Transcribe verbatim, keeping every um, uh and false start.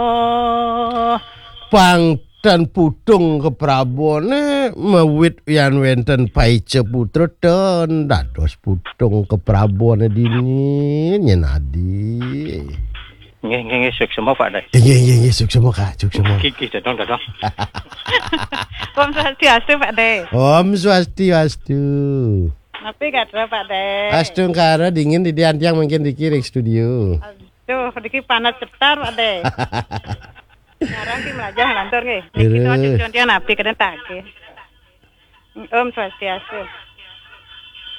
Oh, Pangtan pudung keprabone mewit yan wenten paice putra dan dados pudung keprabone dini nyenadi. nggih nggih nggih suksema Pak Dai. Iya iya iya sukses moga sukses moga. Kiki dadong dadong. Om Swastiastu Pak Dai. Om Swastiastu. Tapi kadra Pak Dai. Astu karo dingin di diantiang mungkin dikirik studio. Aduh, iki panas cetar Pak Dai. Sekarang ki melajah lantur nggih. Niki no cucian nabi keden tage. Om Swastiastu.